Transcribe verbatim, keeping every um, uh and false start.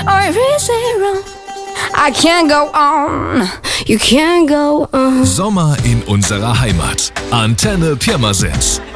or is it wrong? I can't go on, you can't go on. Sommer in unserer Heimat. Antenne Pirmasens.